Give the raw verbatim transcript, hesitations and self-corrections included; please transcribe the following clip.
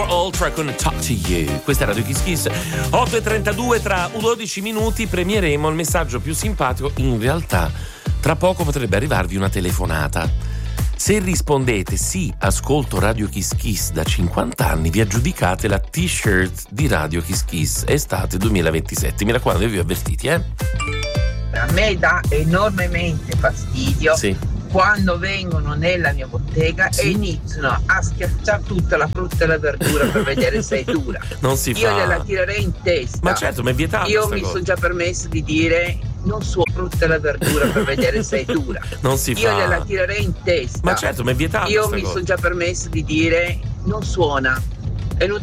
Ultra con Talk to You. Questa è Radio Kiss Kiss. otto e trentadue, tra dodici minuti premieremo il messaggio più simpatico. In realtà tra poco potrebbe arrivarvi una telefonata. Se rispondete sì, ascolto Radio Kiss Kiss da cinquanta anni, vi aggiudicate la t-shirt di Radio Kiss Kiss estate duemilaventisette. Mi raccomando, vi ho avvertiti, eh? A me dà enormemente fastidio, sì, quando vengono nella mia bottega, sì, e iniziano a schiacciare tutta la frutta e la verdura per vedere se è dura. Non si Io fa. gliela tirerei in testa. Ma certo, ma è vietato. Io mi sono già permesso di dire non suona frutta e la verdura per vedere se è dura. Non si Io fa. gliela tirerei in testa. Ma certo, ma è vietato. Io mi sono già permesso di dire non suona.